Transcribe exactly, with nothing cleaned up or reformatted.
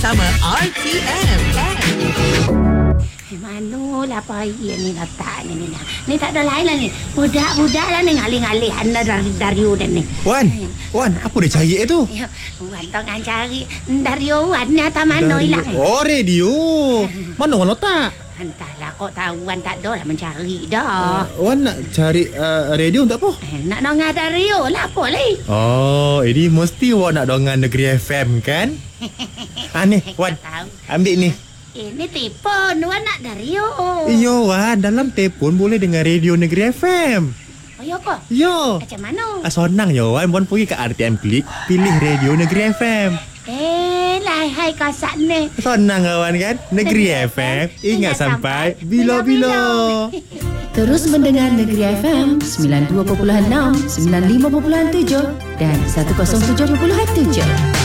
Sama R T M. Manolah payah ni letaknya ni. Ni tak ada lain lah ni. Budak-budak lah ni ngalih-ngalih anda dari Dario dan ni. Wan, Wan, apa dia cari tu? Ya, Wan tengah cari Dario Wan ni atau mana hilang. Oh, radio. Mana Wan letak? Entahlah, kau tahu Wan tak ada lah mencari dah. Uh, Wan nak cari uh, radio untuk apa? Eh, nak dengar Dario lah apa lagi. Oh, ini mesti Wan nak dengar Negeri F M kan? Ah ni, Wan. Ambil ni. Ini telefon Wan nak Dario. Iya Wan, dalam telefon boleh dengar radio Negeri F M. Oh ya ke? Ya. Macam mana? Ah, senang ya Wan. Wan pergi ke R T M Klik, pilih radio Negeri F M. Eh, lahai kasat ni. Senang kawan kan? Negeri F M, ingat sampai bila-bila. Terus mendengar Negeri F M sembilan puluh dua perpuluhan enam, sembilan puluh lima perpuluhan tujuh dan seratus tujuh perpuluhan tujuh.